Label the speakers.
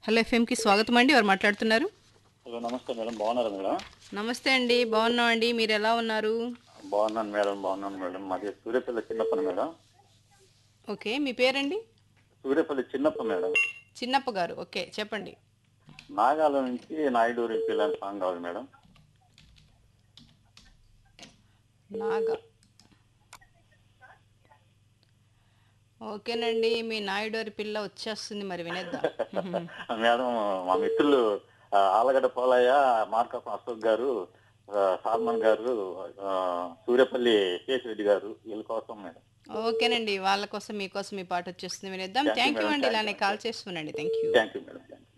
Speaker 1: Hello ఎఫ్ఎంకి స్వాగతం అండి. ఎవరు మాట్లాడుతున్నారు?
Speaker 2: హలో నమస్తే మేడం బాగున్నారా మేడం?
Speaker 1: నమస్తే అండి. బాగున్నామండి. మీరు ఎలా ఉన్నారు?
Speaker 2: బాగున్నాను మేడం. మాది సూర్యాపల్లి చిన్నప్పని మేడం.
Speaker 1: ఓకే. మీ పేరండి?
Speaker 2: సూర్యాపల్లి చిన్నప్ప మేడం.
Speaker 1: చిన్నప్ప గారు. ఓకే. చెప్పండి.
Speaker 2: నాగాల నుంచి నాయుడూరి పిల్లని సాంగ్ కావాలి మేడం.
Speaker 1: నాగా. ఓకేనండి. మీ నాయుడోరి పిల్ల వచ్చేస్తుంది, మరి వినేద్దాం.
Speaker 2: మేడం మా మిత్రులు ఆలగడ్డ పోలయ్య, మార్కప్ అశోక్ గారు, సాల్మన్ గారు, ఆ, సూర్యాపల్లి కేశిరెడ్డి గారు వీళ్ళ కోసం మేడం.
Speaker 1: ఓకేనండి. వాళ్ళ కోసం మీకోసం ఈ పాట వచ్చేస్తుంది, వినేద్దాం.
Speaker 2: Thank you
Speaker 1: thank you
Speaker 2: madam.
Speaker 1: అండి. ఇలానే call చేస్తూనండి. Thank you.
Speaker 2: Thank you madam.